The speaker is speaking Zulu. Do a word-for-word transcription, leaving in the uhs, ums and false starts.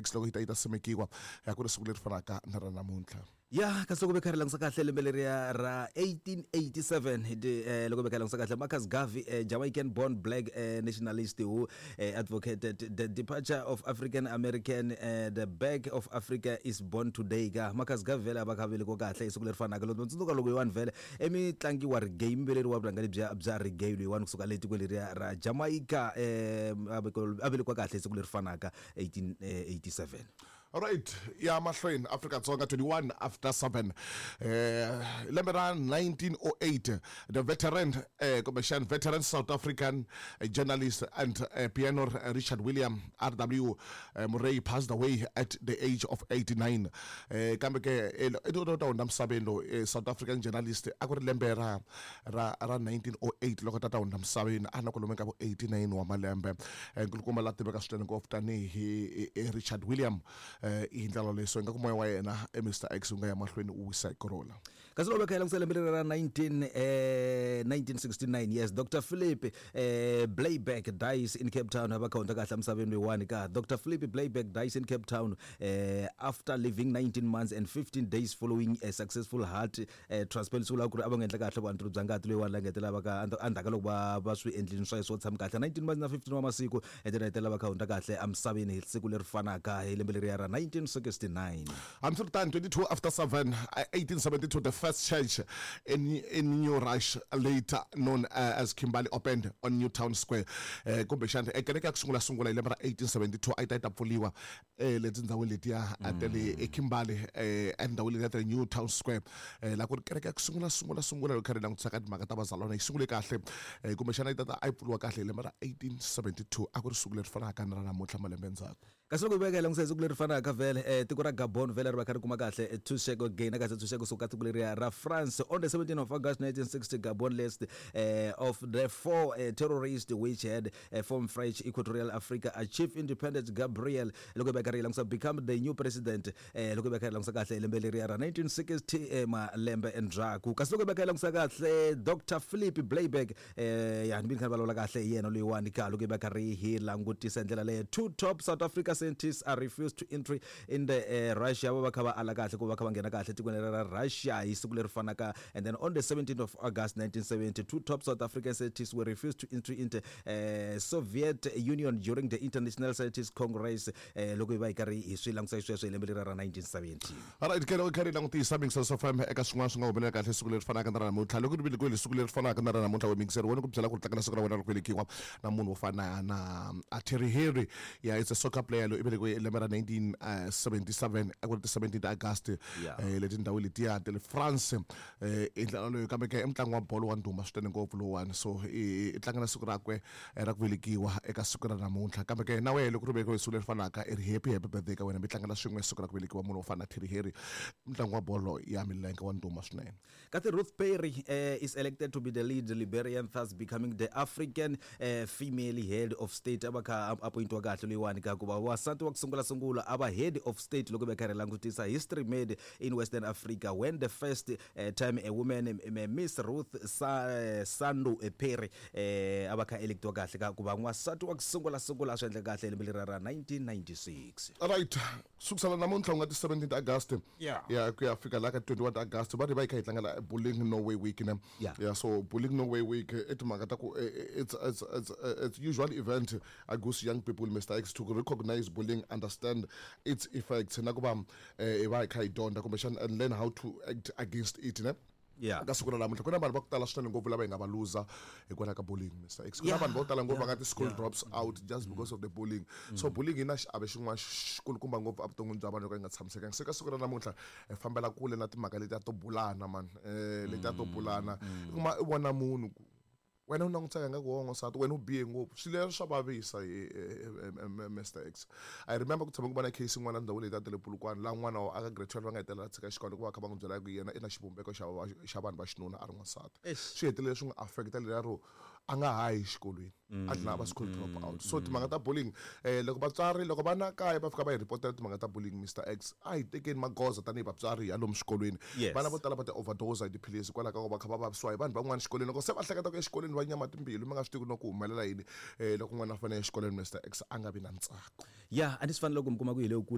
X loko hita hita simekiwa ya ku ri siku leri fanaka na ra namuntlha. Ya kasi loko bekhala ngisakahle lembeleria ra eighteen eighty-seven eh loko bekhala ngisakahle Marcus Garvey eh, Jamaican born black eh, nationalist who eh, advocated the departure of African American eh, the bag of Africa is born today ka Marcus Garvey vele abakhavile ko kahle isuku lerifana ke lo tsundzuka loko yiwani vele emitlangi wa reggae imbeleri wa blangali bya bya reggae loyiwani kusuka leti kweleria ra Jamaica eh abele ko kahle isuku lerifana ka eighteen eighty-seven. All right, ya mahlweni Africa Dzonga twenty-one after seven. Eh lembe ra nineteen oh eight, the veteran eh commercial veteran South African uh, journalist and uh, piano uh, Richard William R W uh, Murray passed away at the age of eighty-nine. Eh kambe ke edo do ndamsabeni South African journalist akuri lembe ra ra ra nineteen oh eight loko tata ndamsabeni ana kulumeka bo eighty-nine wa malembe. Nkulukumba la tibeka switene ko ftani hi Richard William eh indlalo leso ngakumoya wa yena Mister X unga ya mahlweni uwisa Corolla. Kasi lo bekhela ngiselembele ra nineteen eh nineteen sixty-nine. Yes, Doctor Philip eh Blayback dies in Cape Town abakhonta kahle emsabeni we-one ka. Doctor Philip Blayback dies in Cape Town eh after living nineteen months and fifteen days following a successful heart eh, transplant sula ku abangenhla kahle abantu bzangati le-one la ngetela baka andaka lokuba baswi endlini swaye so tshama kahle nineteen months na fifteen wa masiku etela bakhonta kahle amsabeni siku lerifana ka ilembele ra nineteen sixty-nine. Until then, twenty-two after seven, eighteen seventy-two, the first church in in New Rush, later known uh, as Kimberley, opened on Newtown Square. Kumbeshana ekereke kusungula sungula ile mara eighteen seventy-two ayita pfuliwa eh leti ndhawu letiya atele eKimberley eh endawu leti Newtown Square la ku kereke kusungula sungula sungula lokhari la ngutsaka timhaka ta bazalwana isungule kahle kumbeshana ayita ayipfuliwa kahle ile mara eighteen seventy-two akuri sungule rifana ka na namuntlha malembe ndzhaku. Kasi loko bekela ngiseza ku lerifana ka vele eh tiko ra Gabon vele ri bakhari kuma kahle Tushego gain ka Tushego suka tiko leri ra France on the seventeenth of August nineteen sixty. Gabon list uh, of the four uh, terrorists which had uh, formed French Equatorial Africa achieved independence. Gabriel loko bekari langsa become the new president uh, loko bekari langsa kahle lembe leri ra nineteen sixty uh, ma lembe endraku. Kasi loko bekari langsa kahle Doctor Philip Blayback uh, ya ndibini khani balola kahle yena loyiwani ka loko bekari hi langutisa ndlela le two top South Africa scientists are refused to entry in the uh, Russia bakhaba ala kahle kuba khaba ngena kahle tikweni ra Russia isuku lerifana ka. And then on the seventeenth of August nineteen seventy, two top South African scientists were refused to entry into uh, Soviet Union during the International Scientists Congress loko ba ikari hiswi langsa sweswe lembe ra nineteen seventy. Alright, ke lo khari lang tisa mix so fam eka swin'wana swi nga humelela kahle isuku lerifana ka na namuntlha loko ribile kweli isuku lerifana ka na namuntlha we mixer wona ku byela ku tlakana siku ra wena ri kwelekiwa na munhu wo fana na Terry Henry. Yeah, it's a soccer player lo ibele kwe lembe ra nineteen seventy-seven akuri the seventeenth August eh leti ndawu letiya tele France eh indlala loyo kambe ke emtlangu wa bolo wa nduma switene ngopfu lo one so i tlangana siku rakwe ra ku velekiwa eka siku ra namuntlha kambe ke na wena loko ri beke isuku lerifanaka i happy happy birthday ka wena mi tlangana swin'we siku ra ku velekiwa munhu wo fana Terry Henry mtlangu wa bolo ya milenge wa nduma swinene. Kathi Ruth Perry uh, is elected to be the lead Liberian, thus becoming the African uh, female head of state abakha appointwa kahle loyiwani ka kuba wasati wa kusungula sungula aba head of state loko bekare langutisa history made in Western Africa when the first uh, time a woman uh, Miss Ruth Sa, uh, Sandu Perry uh, abakha electwa kahle ka kuba wasati wa kusungula sungula swendle kahle lembe ra nineteen ninety-six. Alright, sukusala namuntlha ungathi seventeenth August. Yeah. Yeah, kuyafika la ka twenty-one August bathi bayikha itlangela Bulling Norway week ne. Yeah. Yeah, so Bulling Norway week etimaka ta ku it's it's it's it's usual event August young people Mister X to recognize bullying, understand its effects nakuba eh bayikha idonda kumbeshana and learn how to act against it ne. Yeah. Kasukula namuntlha kuna abantu bakutala swinene ngopfu laba ingaba loser ekwana ka bullying Mister X. Kuna abantu botala ngopfu ngathi school drops out just because of the bullying. So bullying ina abe xin'wana xikulukumba ngopfu avuton'wini bya vanhu ka nga tshamisekanga. Se kasukula namuntlha fambela kule na timhaka leti to bulana man eh leti to bulana kuma vona munhu wena u languteka nga ku wongo sati wena u bihe ngopfu swile swa vavisa Mister X. I remember ku tshama ku bana case n'wana ndhawu leti atele Pulukwana la n'wana wa aka grade twelve va nga hetelela tshika xikolo ku va kha va n'wi byela ku yena ina xivumbeko xa xa vanhu va xinuna a ri n'wansati swi hetelele swi n'wi affecta lero a nga hayi xikolweni a dlina va school drop out. So timhaka ta bullying eh loko vatswari loko vana kaya va fika va hi reportela timhaka ta bullying Mister X a hi tekeni magoza tanihi vatswari ya lomu xikolweni. Vana vo tala va ti overdose hi tiphilisi kwala ka va kha va vavisiwa hi vanhu van'wana xikolweni loko se va hleketa ku exikolweni va nyama timbilu mi nga swi tivi no ku humelela yini eh loko n'wana a fanele exikolweni Mister X a nga vi na ntsako. Yeah, and it's fun loko mi kuma ku hi le